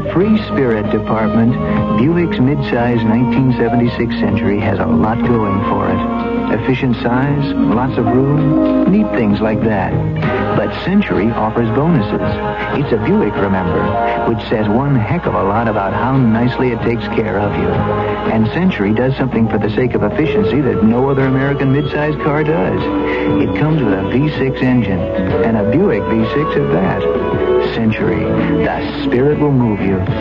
free spirit department, Buick's midsize 1976 Century has a lot going for it. Efficient size, lots of room, neat things like that. But Century offers bonuses. It's a Buick, remember, which says one heck of a lot about how nicely it takes care of you. And Century does something for the sake of efficiency that no other American midsize car does. It comes with a V6 engine, and a Buick V6 at that. Century, the spirit will move you.